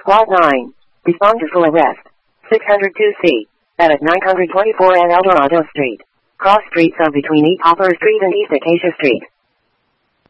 Squad 9. Respond to full arrest. 602C. At 924 and Eldorado Street. Cross streets of between East Hopper Street and East Acacia Street.